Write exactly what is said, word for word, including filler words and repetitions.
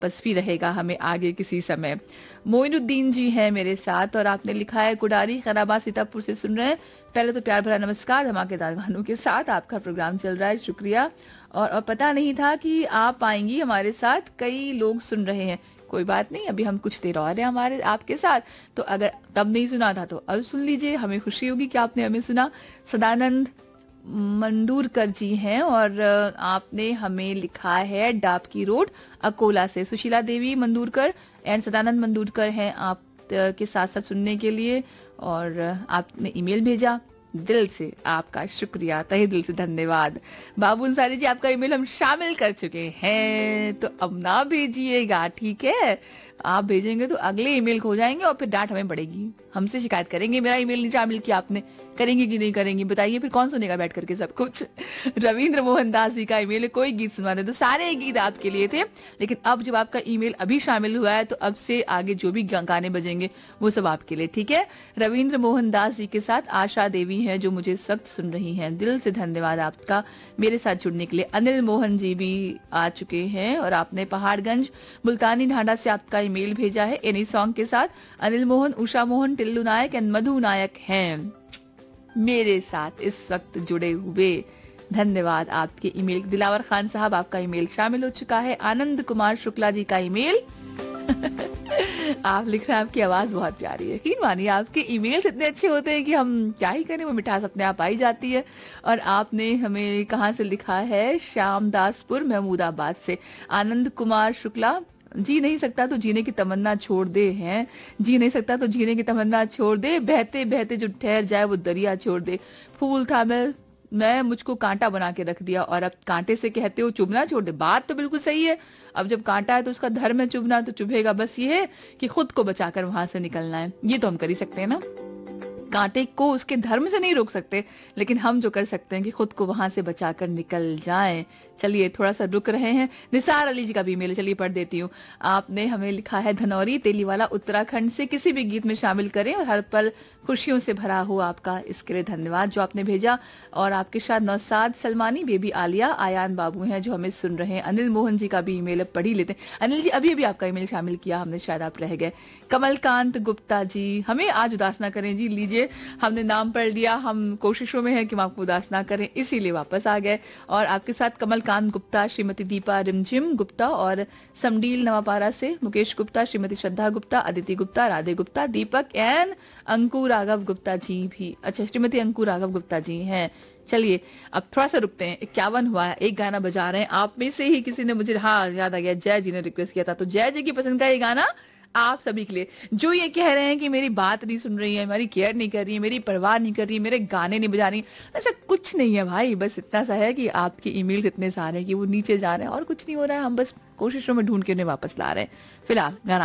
बस भी रहेगा हमें आगे किसी समय। मोइनुद्दीन जी हैं मेरे साथ और आपने लिखा है कुडारी खैराबाद सीतापुर से सुन रहे हैं। पहले तो प्यार भरा नमस्कार, धमाकेदार गानों के साथ आपका प्रोग्राम चल रहा है, शुक्रिया। और, और पता नहीं था कि आप आएंगी हमारे साथ, कई लोग सुन रहे हैं। कोई बात नहीं, अभी हम कुछ देर और हैं हमारे आपके साथ, तो अगर तब नहीं सुना था तो अब सुन लीजिए, हमें खुशी होगी कि आपने हमें सुना। सदानंद मंडूरकर जी हैं और आपने हमें लिखा है डाबकी रोड अकोला से। सुशीला देवी मंडूरकर एंड सदानंद मंडूरकर हैं आप के साथ साथ सुनने के लिए, और आपने ईमेल भेजा, दिल से आपका शुक्रिया, तहे दिल से धन्यवाद। बाबू अंसारी जी, आपका ईमेल हम शामिल कर चुके हैं, तो अब ना भेजिएगा, ठीक है? आप भेजेंगे तो अगले ईमेल खो जाएंगे और फिर डांट हमें पड़ेगी, हमसे शिकायत करेंगे मेरा ईमेल नहीं शामिल किया आपने। करेंगे कि नहीं करेंगे बताइए, फिर कौन सुनेगा बैठ करके सब कुछ। रविंद्र मोहन दास जी का ईमेल है, कोई गीत सुनाने तो सारे गीत आपके लिए थे, लेकिन अब जब आपका ईमेल अभी शामिल हुआ है तो अब से आगे जो भी गाने बजेंगे वो सब आपके लिए, ठीक है? रविंद्र मोहन दास जी के साथ आशा देवी है जो मुझे सख्त सुन रही हैं, दिल से धन्यवाद आपका मेरे साथ जुड़ने के लिए। अनिल मोहन जी भी आ चुके हैं और आपने पहाड़गंज मुल्तानी ढांडा से आपका मेल भेजा है एनी सॉन्ग के साथ। अनिल मोहन, उषा मोहन, टिल्लू नायक एंड मधु नायक हैं मेरे साथ इस वक्त जुड़े हुए, धन्यवाद आपके ईमेल। दिलावर खान साहब, आपका ईमेल शामिल हो चुका है। आनंद कुमार शुक्ला जी का ईमेल आप लिख रहे हैं, आपकी आवाज बहुत प्यारी है, यकीन मानिए आपके ईमेल्स इतने अच्छे होते हैं कि हम क्या ही करें, वो मिठास अपने आप आई जाती है। और आपने हमें कहाँ से लिखा है? श्यामदासपुर महमूदाबाद से। आनंद कुमार शुक्ला, जी नहीं सकता तो जीने की तमन्ना छोड़ दे हैं, जी नहीं सकता तो जीने की तमन्ना छोड़ दे, बहते बहते जो ठहर जाए वो दरिया छोड़ दे। फूल था मैं मैं मुझको कांटा बना के रख दिया और अब कांटे से कहते हो चुभना छोड़ दे। बात तो बिल्कुल सही है, अब जब कांटा है तो उसका धर्म है चुभना, तो चुभेगा, बस ये है कि खुद को बचाकर वहां से निकलना है। ये तो हम कर ही सकते हैं ना, कांटे को उसके धर्म से नहीं रोक सकते, लेकिन हम जो कर सकते हैं कि खुद को वहां से बचाकर निकल जाएं। चलिए थोड़ा सा रुक रहे हैं। निसार अली जी का भी ईमेल, चलिए पढ़ देती हूँ। आपने हमें लिखा है धनौरी तेलीवाला उत्तराखंड से, किसी भी गीत में शामिल करें और हर पल खुशियों से भरा हो आपका, इसके लिए धन्यवाद जो आपने भेजा। और आपके साथ नौसाद सलमानी, बेबी आलिया, आयान बाबू हैं जो हमें सुन रहे हैं। अनिल मोहन जी का भी ईमेल पढ़ ही लेते हैं। अनिल जी, अभी अभी आपका ईमेल शामिल किया हमने, शायद आप रह गए। कमलकांत गुप्ता जी, हमें आज उदास ना करें जी, लीजिए हमने नाम पढ़ लिया, हम कोशिशों में है कि हम आपको उदास ना करें, इसीलिए वापस आ गए। और आपके साथ कमलकांत गुप्ता, श्रीमती दीपा रिमझिम गुप्ता और समडील नवापारा से मुकेश गुप्ता, श्रीमती श्रद्धा गुप्ता, अदिति गुप्ता, राधे गुप्ता, दीपक एन अंकुर राघव गुप्ता जी भी, अच्छा श्रीमती अंकुर राघव गुप्ता जी हैं। चलिए अब थोड़ा सा रुकते हैं, इक्यावन हुआ है, एक गाना बजा रहे हैं। आप में से ही किसी ने मुझे, हाँ याद आ गया, जय जी ने रिक्वेस्ट किया था, तो जय जी की पसंद का ये गाना आप सभी के लिए जो ये कह रहे हैं कि मेरी बात नहीं सुन रही है, मेरी केयर नहीं कर रही है, मेरी परवाह नहीं कर रही है, मेरे गाने नहीं बजा रही, ऐसा कुछ नहीं है भाई। बस इतना सा है कि आपके ईमेल्स इतने सारे हैं कि वो नीचे जा रहे हैं और कुछ नहीं हो रहा है, हम बस कोशिशों में ढूंढ के उन्हें वापस ला रहे हैं। फिलहाल गाना